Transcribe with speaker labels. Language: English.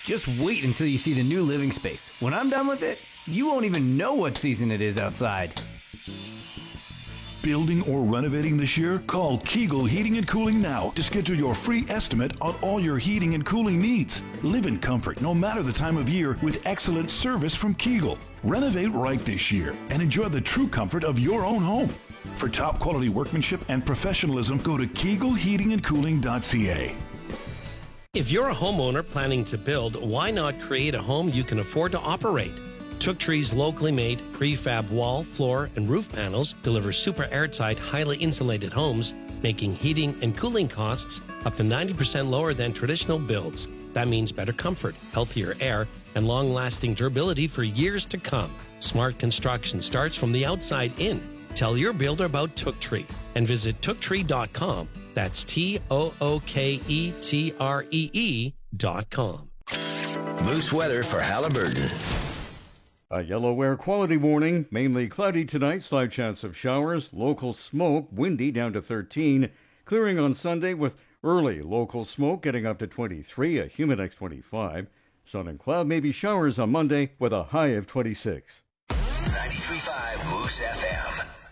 Speaker 1: Just wait until you see the new living space. When I'm done with it, you won't even know what season it is outside.
Speaker 2: Building or renovating this year? Call Kegel Heating and Cooling now to schedule your free estimate on all your heating and cooling needs. Live in comfort no matter the time of year with excellent service from Kegel. Renovate right this year and enjoy the true comfort of your own home. For top quality workmanship and professionalism, go to KegelHeatingandCooling.ca.
Speaker 3: If you're a homeowner planning to build, why not create a home you can afford to operate? Tooktree's locally made prefab wall, floor, and roof panels deliver super airtight, highly insulated homes, making heating and cooling costs up to 90% lower than traditional builds. That means better comfort, healthier air, and long-lasting durability for years to come. Smart construction starts from the outside in. Tell your builder about Tooktree and visit tooktree.com. That's TOOKETREE.com.
Speaker 4: Moose weather for Halliburton.
Speaker 5: A yellow air quality warning. Mainly cloudy tonight, slight chance of showers. Local smoke, windy down to 13. Clearing on Sunday with early local smoke getting up to 23, a Humidex 25. Sun and cloud, maybe showers on Monday with a high of 26.
Speaker 4: 93.5 Moose FM.